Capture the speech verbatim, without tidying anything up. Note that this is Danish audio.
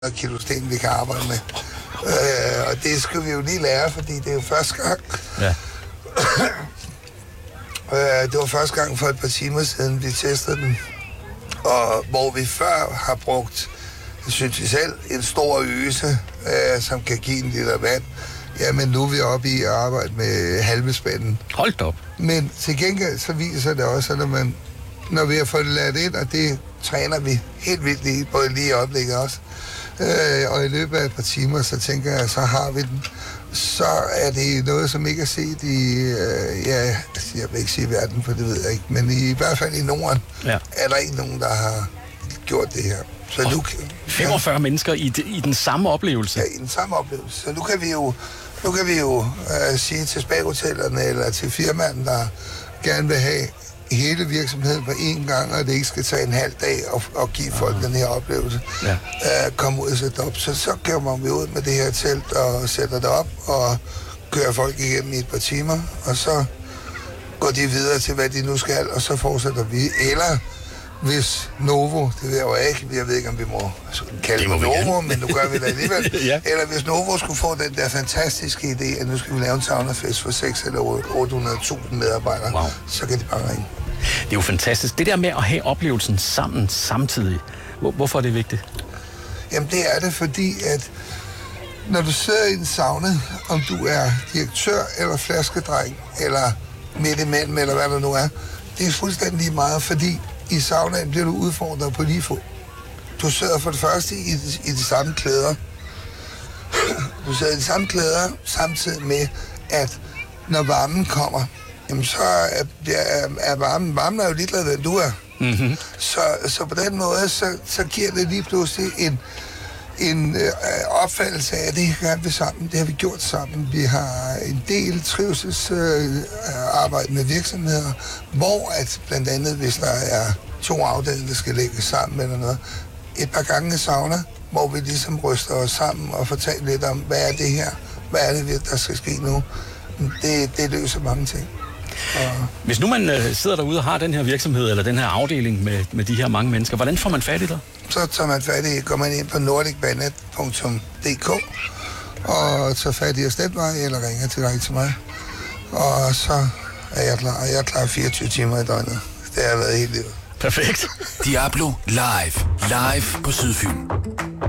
kilo sten, vi kan arbejde med. Øh, og det skal vi jo lige lære, fordi det er jo første gang. Ja. øh, det var første gang for et par timer siden, vi testede den. Og hvor vi før har brugt, synes vi selv, en stor øse, øh, som kan give en liter vand. Jamen nu er vi oppe i at arbejde med halve spænden. Hold op. Men til gengæld så viser det også, at når, man, når vi har fået det lært ind, og det træner vi helt vildt i, både lige i øjeblikket også, øh, og i løbet af et par timer, så tænker jeg, så har vi den. Så er det noget, som ikke er set i, øh, ja, jeg vil ikke sige i verden, for det ved jeg ikke, men i, i hvert fald i Norden, ja. Er der ikke nogen, der har gjort det her. Så nu, femogfyrre ja, mennesker i, de, i den samme oplevelse? Ja, i den samme oplevelse. Så nu kan vi jo, nu kan vi jo uh, sige til spahotellerne eller til firmaerne, der gerne vil have hele virksomheden på én gang, og det ikke skal tage en halv dag og, og give folk ja. Den her oplevelse. Ja. Uh, komme ud og sætte op. Så, så kører vi ud med det her telt og sætter det op og kører folk igennem i et par timer, og så går de videre til, hvad de nu skal, og så fortsætter vi. Eller hvis Novo, det ved jeg jo ikke, jeg ved ikke, om vi må kalde det, det Novo, men nu gør vi det alligevel. Ja. Eller hvis Novo skulle få den der fantastiske idé, at nu skal vi lave en saunafest for seks eller otte hundrede tusind medarbejdere, wow. Så kan de bare ringe. Det er jo fantastisk. Det der med at have oplevelsen sammen samtidig, hvor, hvorfor er det vigtigt? Jamen det er det, fordi at når du sidder i en sauna, om du er direktør eller flaskedreng, eller midt imellem, eller hvad der nu er, det er fuldstændig lige meget, fordi i saunaen bliver du udfordret på lige fod. Du sidder for det første i, i de samme klæder. Du sidder i de samme klæder, samtidig med, at når varmen kommer, jamen så er, er, er varmen, varmen er jo ligeglad, hvem du er. Mm-hmm. Så, så på den måde, så, så giver det lige pludselig en, en øh, opfattelse af, at det her vi sammen, det har vi gjort sammen. Vi har en del trivselsarbejde øh, med virksomheder, hvor at blandt andet, hvis der er to afdelinger, der skal lægges sammen eller noget, et par gange i sauna, hvor vi ligesom ryster os sammen og fortæller lidt om, hvad er det her, hvad er det, der skal ske nu. Det, det løser mange ting. Og hvis nu man øh, sidder derude og har den her virksomhed eller den her afdeling med, med de her mange mennesker, hvordan får man fat i dig? Så tager man fat i, går man ind på nordic banet punktum d k og tager fat i os den vej, eller ringer direkte til mig. Og så er jeg klar. Jeg er klar fireogtyve timer i døgnet. Det har været helt livet. Perfekt. Diablo Live. Live på Sydfyn.